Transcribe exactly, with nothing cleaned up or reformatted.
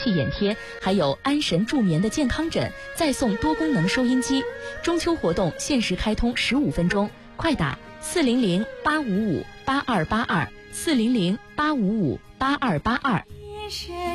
气眼贴，还有安神助眠的健康枕，再送多功能收音机。中秋活动限时开通十五分钟，快打四零零八五五八二八二四零零八五五八二八二。